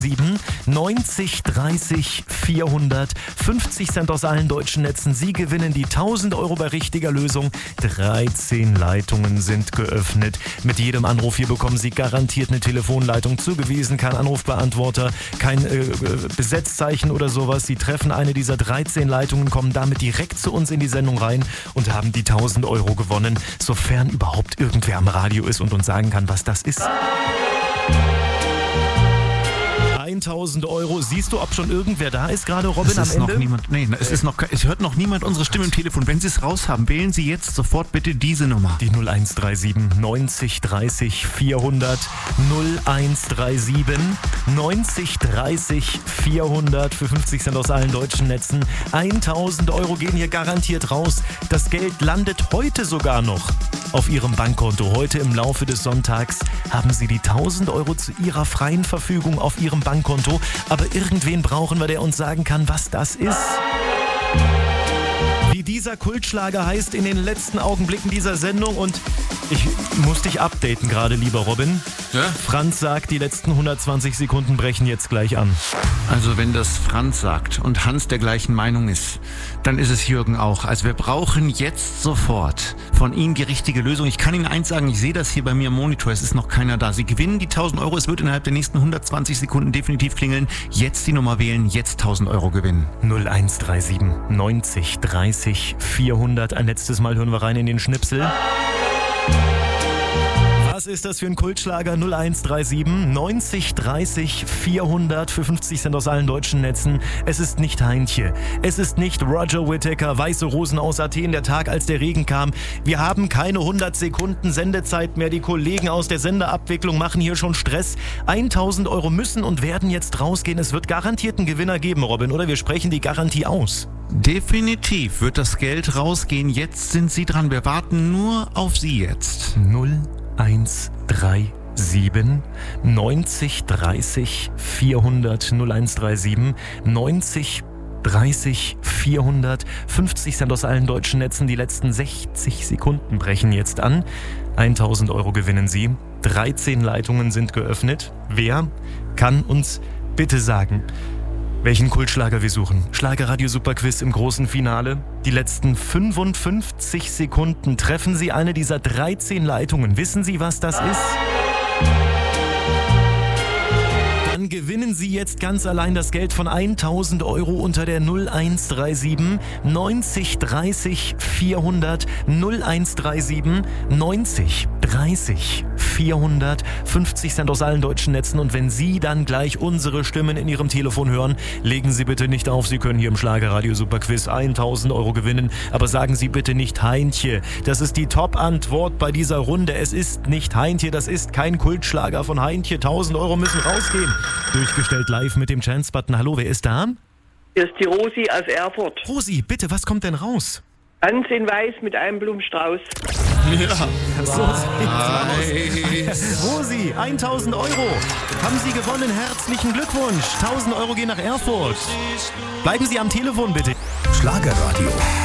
7 90 30 400, 50 Cent aus allen deutschen Netzen. Sie gewinnen die 1000 Euro bei richtiger Lösung. 13 Leitungen sind geöffnet. Mit jedem Anruf hier bekommen Sie garantiert eine Telefonleitung zugewiesen. Kein Anrufbeantworter, kein Besetzzeichen oder sowas. Sie treffen eine dieser 13 Leitungen, kommen damit direkt zu uns in die Sendung rein und haben die 1000 Euro gewonnen, sofern überhaupt irgendwer am Radio ist und uns sagen kann, was das ist. 1000 Euro. Siehst du, ob schon irgendwer da ist gerade, Robin, am Ende? Noch niemand, es hört noch niemand unsere Stimme im Telefon. Wenn Sie es raus haben, wählen Sie jetzt sofort bitte diese Nummer. Die 0137 90 30 400 0137 90 30 400 für 50 Cent aus allen deutschen Netzen. 1000 Euro gehen hier garantiert raus. Das Geld landet heute sogar noch auf Ihrem Bankkonto. Heute im Laufe des Sonntags haben Sie die 1000 Euro zu Ihrer freien Verfügung auf Ihrem Bankkonto. Aber irgendwen brauchen wir, der uns sagen kann, was das ist. Wie dieser Kultschlager heißt in den letzten Augenblicken dieser Sendung. Und ich muss dich updaten gerade, lieber Robin. Ja? Franz sagt, die letzten 120 Sekunden brechen jetzt gleich an. Also wenn das Franz sagt und Hans der gleichen Meinung ist, dann ist es Jürgen auch. Also wir brauchen jetzt sofort von Ihnen die richtige Lösung. Ich kann Ihnen eins sagen, ich sehe das hier bei mir am Monitor, es ist noch keiner da. Sie gewinnen die 1000 Euro, es wird innerhalb der nächsten 120 Sekunden definitiv klingeln. Jetzt die Nummer wählen, jetzt 1000 Euro gewinnen. 0137 90 30 400. Ein letztes Mal hören wir rein in den Schnipsel. Was ist das für ein Kultschlager? 0137 90 30 400 für 50 Cent aus allen deutschen Netzen. Es ist nicht Heintje. Es ist nicht Roger Whittaker, Weiße Rosen aus Athen, der Tag, als der Regen kam. Wir haben keine 100 Sekunden Sendezeit mehr. Die Kollegen aus der Sendeabwicklung machen hier schon Stress. 1000 Euro müssen und werden jetzt rausgehen. Es wird garantiert einen Gewinner geben, Robin, oder? Wir sprechen die Garantie aus. Definitiv wird das Geld rausgehen. Jetzt sind Sie dran. Wir warten nur auf Sie jetzt. 0137 90 30 400 0137 90 30 400, 50 Cent aus allen deutschen Netzen. Die letzten 60 Sekunden brechen jetzt an. 1000 Euro gewinnen Sie. 13 Leitungen sind geöffnet. Wer kann uns bitte sagen, welchen Kultschlager wir suchen? Schlagerradio Superquiz im großen Finale. Die letzten 55 Sekunden treffen Sie eine dieser 13 Leitungen. Wissen Sie, was das ist? Dann gewinnen Sie jetzt ganz allein das Geld von 1000 Euro unter der 0137 90 30 400 0137 90 30 400, 50 Cent aus allen deutschen Netzen. Und wenn Sie dann gleich unsere Stimmen in Ihrem Telefon hören, legen Sie bitte nicht auf. Sie können hier im Schlagerradio Superquiz 1000 Euro gewinnen. Aber sagen Sie bitte nicht Heintje. Das ist die Top-Antwort bei dieser Runde. Es ist nicht Heintje. Das ist kein Kultschlager von Heintje. 1000 Euro müssen rausgehen. Durchgestellt live mit dem Chance-Button. Hallo, wer ist da? Hier ist die Rosi aus Erfurt. Rosi, bitte, was kommt denn raus? Ganz in weiß mit einem Blumenstrauß. Ja, so sieht's aus. Rosi, 1000 Euro. Haben Sie gewonnen. Herzlichen Glückwunsch. 1000 Euro gehen nach Erfurt. Bleiben Sie am Telefon, bitte. Schlagerradio.